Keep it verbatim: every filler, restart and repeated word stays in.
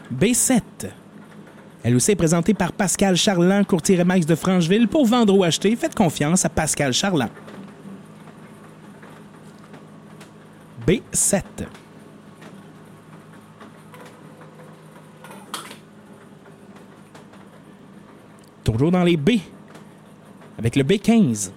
B sept. Elle aussi est présentée par Pascal Charland, courtier Remax de Francheville. Pour vendre ou acheter, faites confiance à Pascal Charland. B sept. Toujours dans les B. Avec le B quinze.